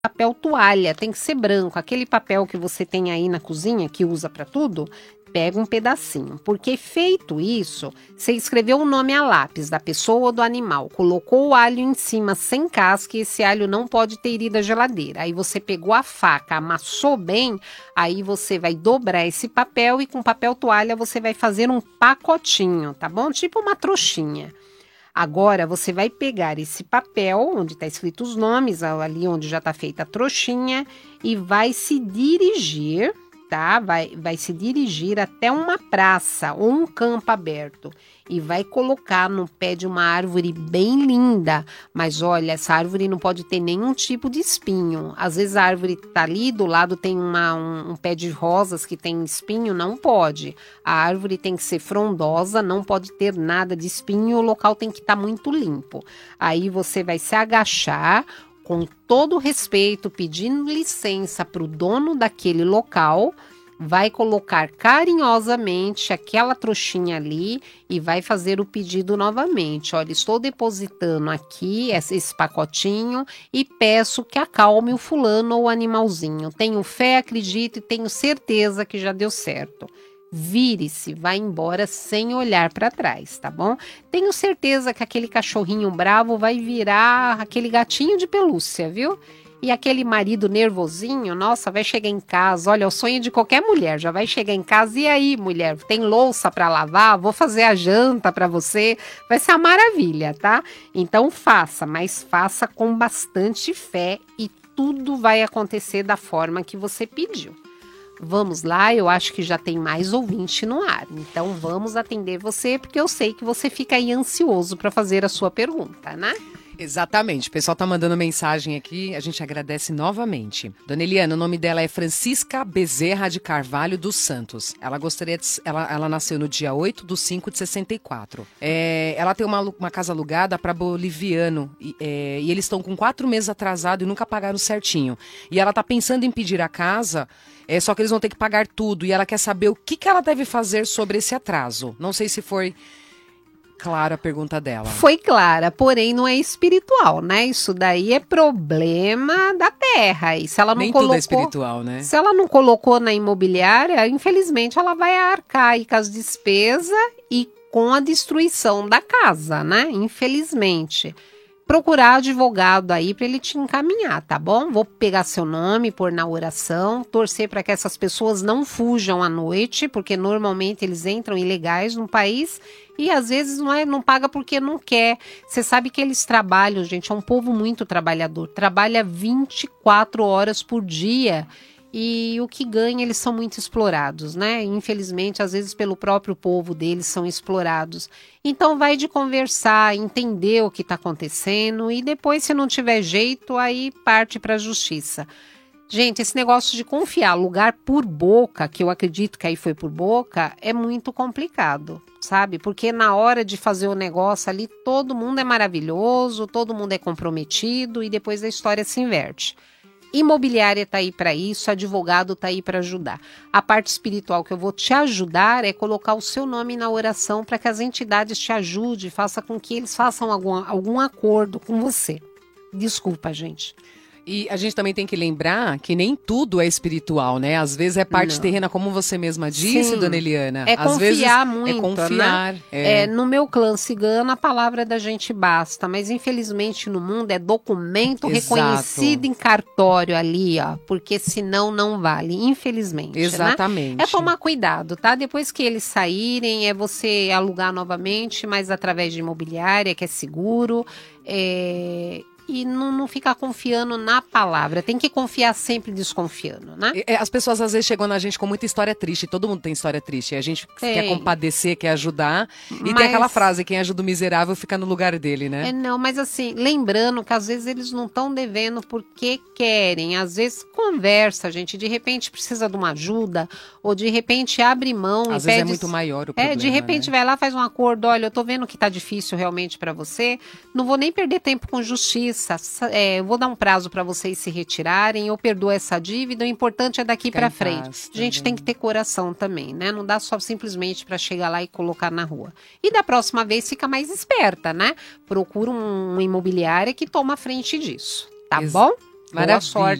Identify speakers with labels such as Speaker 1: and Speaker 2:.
Speaker 1: papel toalha, tem que ser branco. Aquele papel que você tem aí na cozinha, que usa para tudo, pega um pedacinho. Porque feito isso, você escreveu o nome a lápis da pessoa ou do animal, colocou o alho em cima sem casca, e esse alho não pode ter ido à geladeira. Aí você pegou a faca, amassou bem, aí você vai dobrar esse papel e com papel toalha você vai fazer um pacotinho, tá bom? Tipo uma trouxinha. Agora, você vai pegar esse papel, onde está escrito os nomes, ali onde já está feita a trouxinha, e vai se dirigir, tá? Vai se dirigir até uma praça ou um campo aberto. E vai colocar no pé de uma árvore bem linda. Mas olha, essa árvore não pode ter nenhum tipo de espinho. Às vezes a árvore está ali, do lado tem um pé de rosas que tem espinho, não pode. A árvore tem que ser frondosa, não pode ter nada de espinho, o local tem que estar muito limpo. Aí você vai se agachar, com todo respeito, pedindo licença para o dono daquele local, vai colocar carinhosamente aquela trouxinha ali e vai fazer o pedido novamente. Olha, estou depositando aqui esse pacotinho e peço que acalme o fulano ou o animalzinho. Tenho fé, acredito e tenho certeza que já deu certo. Vire-se, vai embora sem olhar para trás, tá bom? Tenho certeza que aquele cachorrinho bravo vai virar aquele gatinho de pelúcia, viu? E aquele marido nervosinho, nossa, vai chegar em casa, olha, é o sonho de qualquer mulher, já vai chegar em casa, e aí, mulher, tem louça para lavar? Vou fazer a janta para você, vai ser uma maravilha, tá? Então faça, mas faça com bastante fé e tudo vai acontecer da forma que você pediu. Vamos lá, eu acho que já tem mais ouvinte no ar, então vamos atender você, porque eu sei que você fica aí ansioso para fazer a sua pergunta, né?
Speaker 2: Exatamente, o pessoal tá mandando mensagem aqui, a gente agradece novamente. Dona Eliana, o nome dela é Francisca Bezerra de Carvalho dos Santos. Ela gostaria de, ela nasceu no dia 8/5/64. Ela tem uma casa alugada para boliviano e eles estão com 4 meses atrasado e nunca pagaram certinho. E ela tá pensando em pedir a casa, só que eles vão ter que pagar tudo, e ela quer saber o que ela deve fazer sobre esse atraso. Não sei se foi clara a pergunta dela.
Speaker 1: Foi clara, porém não é espiritual, né? Isso daí é problema da terra. E se ela não
Speaker 2: Nem
Speaker 1: colocou,
Speaker 2: tudo é espiritual, né?
Speaker 1: Se ela não colocou na imobiliária, infelizmente ela vai arcar aí com as despesas e com a destruição da casa, né? Infelizmente. Procurar advogado aí para ele te encaminhar, tá bom? Vou pegar seu nome, pôr na oração, torcer para que essas pessoas não fujam à noite, porque normalmente eles entram ilegais no país e às vezes não paga porque não quer. Você sabe que eles trabalham, gente, é um povo muito trabalhador, trabalha 24 horas por dia. E o que ganha, eles são muito explorados, né? Infelizmente, às vezes pelo próprio povo deles são explorados. Então vai de conversar, entender o que está acontecendo e depois, se não tiver jeito, aí parte para a justiça. Gente, esse negócio de confiar lugar por boca, que eu acredito que aí foi por boca, é muito complicado, sabe? Porque na hora de fazer o negócio ali, todo mundo é maravilhoso, todo mundo é comprometido e depois a história se inverte. Imobiliária está aí para isso, advogado está aí para ajudar. A parte espiritual que eu vou te ajudar é colocar o seu nome na oração para que as entidades te ajudem, faça com que eles façam algum acordo com você. Desculpa, gente.
Speaker 2: E a gente também tem que lembrar que nem tudo é espiritual, né? Às vezes é parte terrena, como você mesma disse, Dona Eliana.
Speaker 1: É
Speaker 2: Às
Speaker 1: confiar
Speaker 2: vezes
Speaker 1: muito,
Speaker 2: é confiar.
Speaker 1: né? No meu clã cigano, a palavra da gente basta, mas infelizmente no mundo é documento reconhecido em cartório ali, ó, porque senão não vale, infelizmente.
Speaker 2: Exatamente.
Speaker 1: Né? É tomar cuidado, tá? Depois que eles saírem, é você alugar novamente, mas através de imobiliária, que é seguro, e não ficar confiando na palavra. Tem que confiar sempre desconfiando, né?
Speaker 2: As pessoas às vezes chegam na gente com muita história triste. Todo mundo tem história triste. A gente quer compadecer, quer ajudar. E tem aquela frase, quem ajuda o miserável fica no lugar dele, né?
Speaker 1: Não, mas assim, lembrando que às vezes eles não estão devendo porque querem. Às vezes conversa, gente. De repente precisa de uma ajuda. Ou de repente abre mão
Speaker 2: às
Speaker 1: e
Speaker 2: vezes
Speaker 1: pede...
Speaker 2: é muito maior o problema,
Speaker 1: de repente vai lá, faz um acordo. Olha, eu tô vendo que tá difícil realmente para você. Não vou nem perder tempo com justiça. Eu vou dar um prazo para vocês se retirarem, eu perdoo essa dívida, o importante é daqui para frente. A gente tem que ter coração também, né? Não dá só simplesmente para chegar lá e colocar na rua. E da próxima vez fica mais esperta, né? Procura uma imobiliária que toma a frente disso, tá bom? Boa
Speaker 2: Maravilha.
Speaker 1: sorte.